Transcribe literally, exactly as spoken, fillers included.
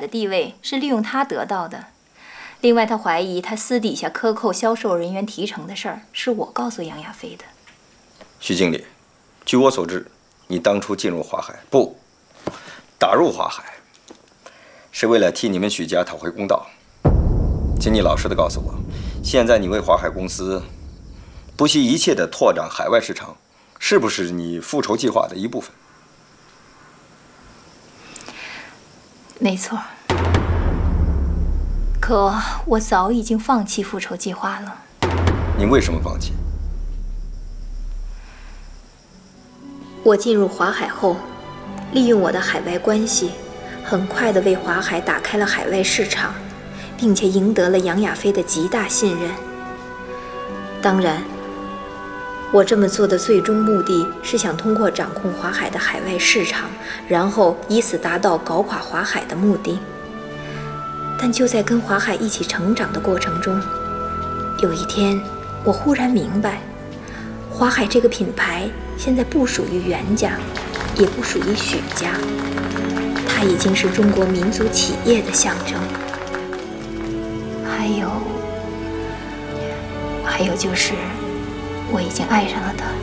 的地位是利用他得到的。另外，他怀疑他私底下克扣销售人员提成的事儿是我告诉杨亚飞的。 徐经理，据我所知，你当初进入华海，不，打入华海，是为了替你们许家讨回公道。请你老实的告诉我，现在你为华海公司不惜一切的拓展海外市场，是不是你复仇计划的一部分？ 没错。可我早已经放弃复仇计划了。 你为什么放弃？ 我进入华海后，利用我的海外关系，很快地为华海打开了海外市场，并且赢得了杨亚飞的极大信任。当然，我这么做的最终目的是想通过掌控华海的海外市场，然后以此达到搞垮华海的目的。但就在跟华海一起成长的过程中，有一天，我忽然明白，华海这个品牌现在不属于袁家，也不属于许家，它已经是中国民族企业的象征。还有，还有就是，我已经爱上了他。